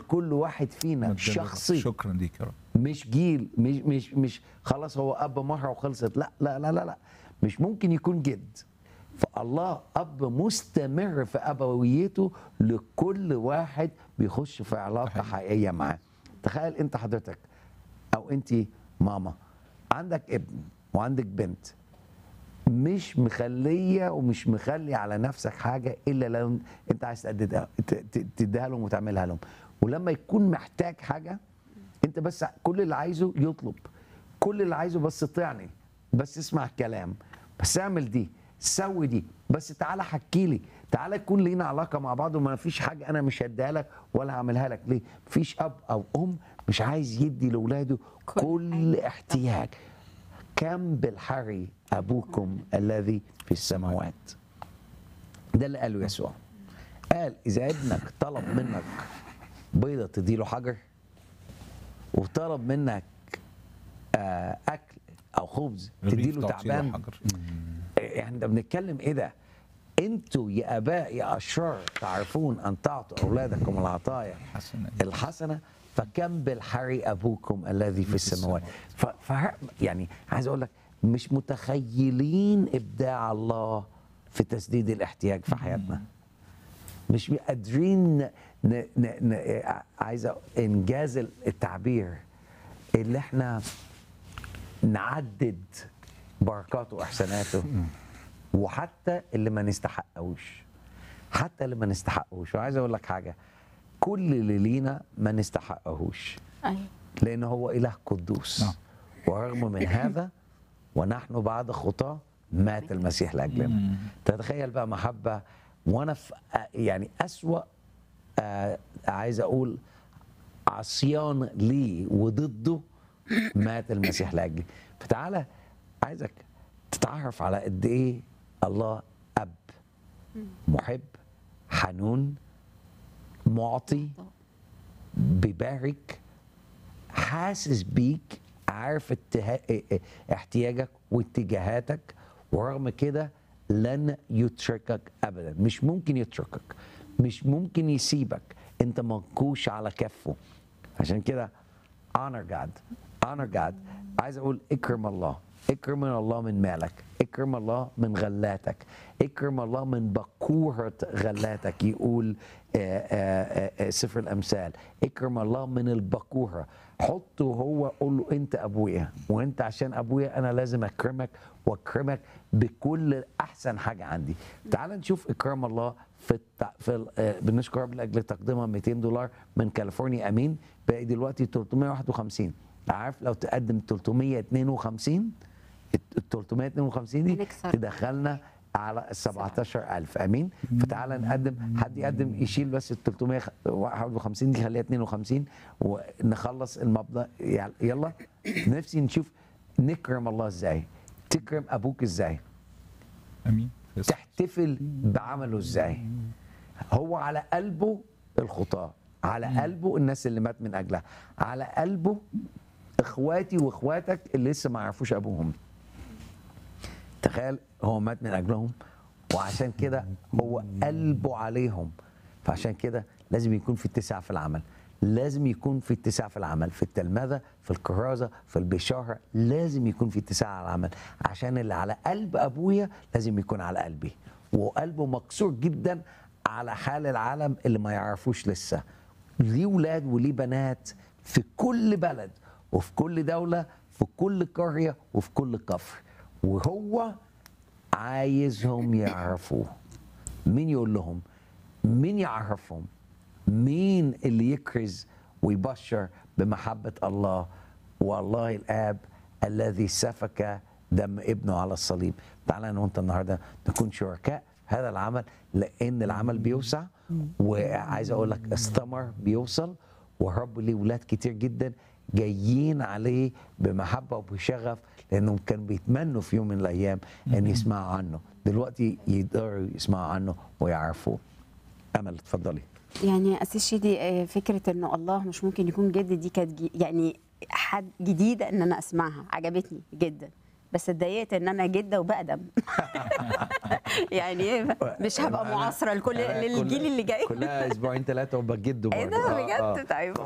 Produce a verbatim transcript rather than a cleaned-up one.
كل واحد فينا شخصي. شكرا ليك يا رب. مش جيل، مش مش مش خلاص هو اب مره وخلصت، لا لا لا لا لا، مش ممكن يكون جد. فالله اب مستمر في ابويته لكل واحد بيخش في علاقه حقيقيه معاه. تخيل انت حضرتك او انت ماما عندك ابن وعندك بنت، مش مخليه ومش مخلي على نفسك حاجه الا لو انت عايز تديها تديها لهم وتعملها لهم. ولما يكون محتاج حاجه انت بس كل اللي عايزه يطلب، كل اللي عايزه بس طيعني، بس اسمع الكلام، بس اعمل دي، سوي دي، بس تعالى حكي لي، تعالى يكون لينا علاقه مع بعض وما فيش حاجه انا مش هديها لك ولا هعملها لك. ليه؟ مفيش اب او ام مش عايز يدي لاولاده كل احتياج. كم بالحري ابوكم الذي في السماوات. ده اللي قاله يسوع. قال اذا ابنك طلب منك بيضه تديله حجر، وطلب منك آه اكل او خبز تديله تعبان. احنا بنتكلم ايه ده؟ انتوا يا اباء يا اشرار تعرفون ان تعطوا اولادكم العطايا الحسنه، فكم بالحري ابوكم الذي في السماوات. ف... ف يعني عايز اقول لك مش متخيلين ابداع الله في تسديد الاحتياج في حياتنا. مش قادرين ن... ن... ن... عايز انجاز التعبير اللي احنا نعدد بركاته واحساناته، وحتى اللي ما نستحقوش، حتى اللي ما نستحقوش. وعايز اقول لك حاجه، كل اللي لينا ما نستحقهوش، ايوه، لان هو اله قدوس. ورغم من هذا ونحن بعد خطاه مات المسيح لاجلنا. تتخيل بقى محبه وانا في يعني اسوأ آه عايز اقول عصيان لي وضده مات المسيح لاجلي. فتعالى عايزك تتعرف على قد ايه الله اب محب حنون معطي بيبارك حاسس بيك عارف اتها... احتياجك واتجاهاتك، ورغم كده لن يتركك ابدا. مش ممكن يتركك، مش ممكن يسيبك، انت منكوش على كفه. عشان كده honor God honor God. عايز اقول اكرم الله، اكرم الله من مالك، اكرم الله من غلاتك، اكرم الله من بكورة غلاتك. يقول آآ آآ سفر الامثال اكرم الله من البكورة. حطه هو، قول له انت ابويا، وانت عشان ابويا انا لازم اكرمك واكرمك بكل احسن حاجه عندي. تعال نشوف اكرام الله في التع... في آه بنشكر رب لاجل تقديمها مئتين دولار من كاليفورنيا. امين. باقي دلوقتي ثلاثمائة وواحد وخمسين. عارف لو تقدم ثلاثمائة واثنين وخمسين، ال ثلاثمائة واثنين وخمسين دي تدخلنا على سبعتاشر ألف. امين. فتعالى نقدم، حد يقدم يشيل بس ال ثلاثمائة وواحد وخمسين دي خليها اثنين وخمسين ونخلص المبلغ. يلا نفسي نشوف نكرم الله ازاي، تكرم ابوك ازاي، امين، تحتفل بعمله ازاي. هو على قلبه الخطاه، على قلبه الناس اللي مات من اجلها، على قلبه اخواتي واخواتك اللي لسه ما يعرفوش ابوهم. تخيل هو مات من اجلهم، وعشان كده هو قلبه عليهم. فعشان كده لازم يكون في اتساع في العمل، لازم يكون في اتساع في العمل، في التلمذه، في الكرازه، في البشاره، لازم يكون في اتساع على العمل. عشان اللي على قلب ابويا لازم يكون على قلبي، وقلبه مكسور جدا على حال العالم اللي ما يعرفوش لسه. ليه ولاد وليه بنات في كل بلد وفي كل دوله، في كل قريه وفي كل كفر، وهو عايزهم يعرفوه. مين يقول لهم؟ مين يعرفهم؟ مين اللي يكرز ويبشر بمحبة الله والله الآب الذي سفك دم ابنه على الصليب؟ تعالى أنا وأنت النهاردة نكون شركاء هذا العمل، لأن العمل بيوسع، وعايز أقول لك استمر بيوصل، والرب ليه ولاد كتير جدا جايين عليه بمحبة وبشغف، لأنهم كانوا بيتمنوا في يوم من الأيام أن يسمعوا عنه. دلوقتي يقدروا يسمعوا عنه ويعرفوه. أمل اتفضلي. يعني أسيس شيدي، فكرة إنه الله مش ممكن يكون جد دي كانت يعني حد جديدة إن أنا أسمعها، عجبتني جدا. بس اتضايقت ان انا جده وبقدم. يعني ايه، مش هبقى أنا- معاصره لكل أنا كل- للجيل اللي جاي. كلها اسبوعين ثلاثه وبجد برضه. ايه ده آه، آه. بجد؟ طيب